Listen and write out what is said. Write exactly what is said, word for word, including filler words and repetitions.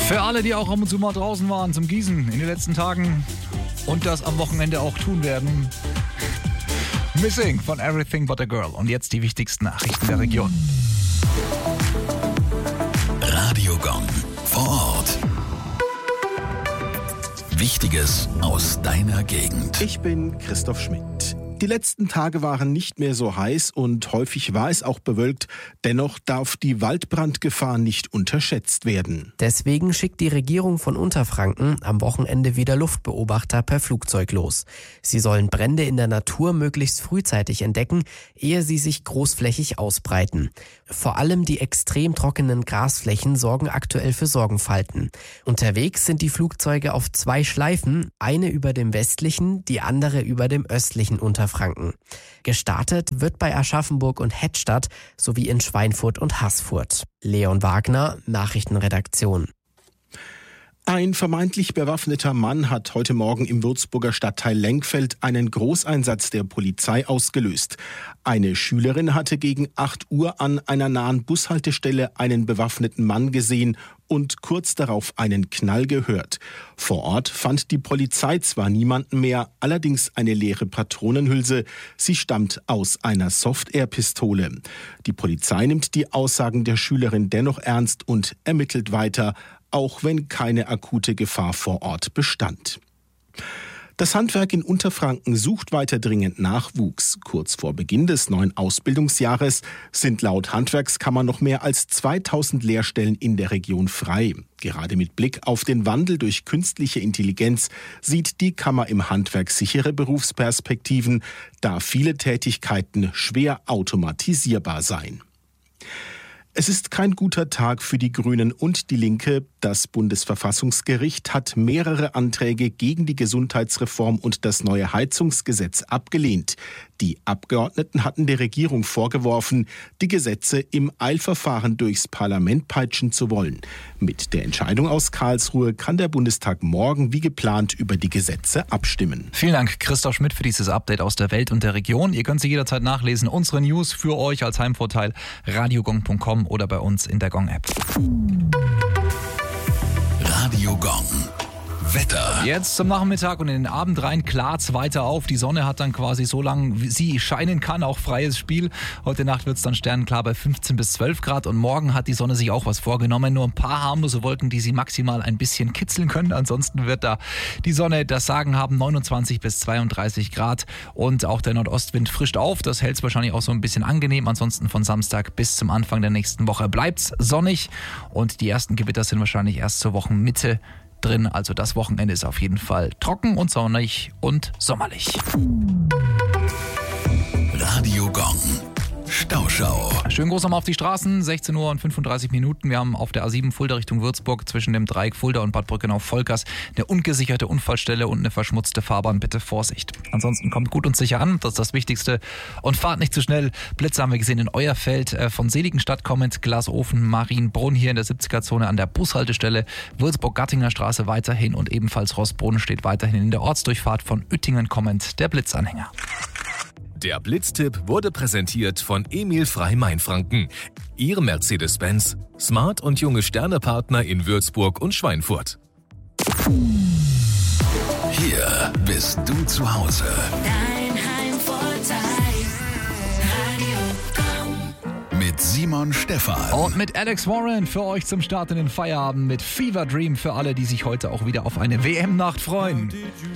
Für alle, die auch ab und zu mal draußen waren zum Gießen in den letzten Tagen und das am Wochenende auch tun werden. Missing von Everything But a Girl. Und jetzt die wichtigsten Nachrichten der Region. Radio Gong vor Ort. Wichtiges aus deiner Gegend. Ich bin Christoph Schmidt. Die letzten Tage waren nicht mehr so heiß und häufig war es auch bewölkt. Dennoch darf die Waldbrandgefahr nicht unterschätzt werden. Deswegen schickt die Regierung von Unterfranken am Wochenende wieder Luftbeobachter per Flugzeug los. Sie sollen Brände in der Natur möglichst frühzeitig entdecken, ehe sie sich großflächig ausbreiten. Vor allem die extrem trockenen Grasflächen sorgen aktuell für Sorgenfalten. Unterwegs sind die Flugzeuge auf zwei Schleifen, eine über dem westlichen, die andere über dem östlichen Unterfranken. Gestartet wird bei Aschaffenburg und Hettstadt sowie in Schweinfurt und Haßfurt. Leon Wagner, Nachrichtenredaktion. Ein vermeintlich bewaffneter Mann hat heute Morgen im Würzburger Stadtteil Lenkfeld einen Großeinsatz der Polizei ausgelöst. Eine Schülerin hatte gegen acht Uhr an einer nahen Bushaltestelle einen bewaffneten Mann gesehen und kurz darauf einen Knall gehört. Vor Ort fand die Polizei zwar niemanden mehr, allerdings eine leere Patronenhülse. Sie stammt aus einer Soft-Air-Pistole. Die Polizei nimmt die Aussagen der Schülerin dennoch ernst und ermittelt weiter, auch wenn keine akute Gefahr vor Ort bestand. Das Handwerk in Unterfranken sucht weiter dringend Nachwuchs. Kurz vor Beginn des neuen Ausbildungsjahres sind laut Handwerkskammer noch mehr als zweitausend Lehrstellen in der Region frei. Gerade mit Blick auf den Wandel durch künstliche Intelligenz sieht die Kammer im Handwerk sichere Berufsperspektiven, da viele Tätigkeiten schwer automatisierbar seien. Es ist kein guter Tag für die Grünen und die Linke. Das Bundesverfassungsgericht hat mehrere Anträge gegen die Gesundheitsreform und das neue Heizungsgesetz abgelehnt. Die Abgeordneten hatten der Regierung vorgeworfen, die Gesetze im Eilverfahren durchs Parlament peitschen zu wollen. Mit der Entscheidung aus Karlsruhe kann der Bundestag morgen wie geplant über die Gesetze abstimmen. Vielen Dank, Christoph Schmidt, für dieses Update aus der Welt und der Region. Ihr könnt sie jederzeit nachlesen. Unsere News für euch als Heimvorteil radiogong punkt com oder bei uns in der Gong-App. Radio Gong. Wetter. Jetzt zum Nachmittag und in den Abend rein klart's weiter auf. Die Sonne hat dann quasi so lange, wie sie scheinen kann, auch freies Spiel. Heute Nacht wird's dann sternenklar bei fünfzehn bis zwölf Grad und morgen hat die Sonne sich auch was vorgenommen. Nur ein paar harmlose Wolken, die sie maximal ein bisschen kitzeln können. Ansonsten wird da die Sonne das Sagen haben, neunundzwanzig bis zweiunddreißig Grad und auch der Nordostwind frischt auf. Das hält's wahrscheinlich auch so ein bisschen angenehm. Ansonsten von Samstag bis zum Anfang der nächsten Woche bleibt's sonnig und die ersten Gewitter sind wahrscheinlich erst zur Wochenmitte drin. Also das Wochenende ist auf jeden Fall trocken und sonnig und sommerlich. Radio Gong. Stauschau. Schönen Gruß nochmal auf die Straßen, sechzehn Uhr und fünfunddreißig Minuten. Wir haben auf der A sieben Fulda Richtung Würzburg zwischen dem Dreieck Fulda und Bad Brückenau-Volkers eine ungesicherte Unfallstelle und eine verschmutzte Fahrbahn. Bitte Vorsicht. Ansonsten kommt gut und sicher an, das ist das Wichtigste. Und fahrt nicht zu schnell. Blitze haben wir gesehen in Euerfeld. Von Seligenstadt kommend Glasofen, Marienbrunn hier in der siebziger-Zone an der Bushaltestelle. Würzburg-Gattinger Straße weiterhin und ebenfalls Rossbrunn steht weiterhin in der Ortsdurchfahrt von Uettingen kommend der Blitzanhänger. Der Blitztipp wurde präsentiert von Emil Frei Mainfranken. Ihr Mercedes-Benz. Smart und junge Sternepartner in Würzburg und Schweinfurt. Hier bist du zu Hause. Dein Heimvorteil. Radio Gong. Mit Simon Stephan. Und mit Alex Warren für euch zum Start in den Feierabend mit Fever Dream für alle, die sich heute auch wieder auf eine W M-Nacht freuen.